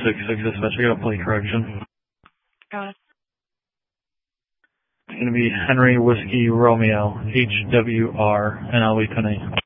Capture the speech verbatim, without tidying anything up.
six six dispatch. I got a plate correction. Got it. It's going to be Henry Whiskey Romeo, H W R, and I'll be Penny.